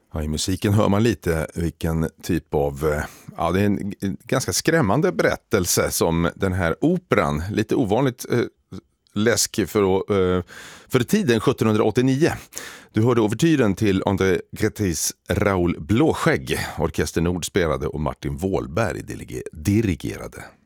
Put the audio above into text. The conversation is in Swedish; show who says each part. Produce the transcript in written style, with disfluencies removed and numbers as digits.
Speaker 1: Ja, i musiken hör man lite vilken typ av, ja, det är en ganska skrämmande berättelse som den här operan, lite ovanligt läskig för tiden 1789. Du hörde ouvertyren till André Grétys Raoul Blåskägg, Orkester Nord spelade och Martin Wåhlberg dirigerade.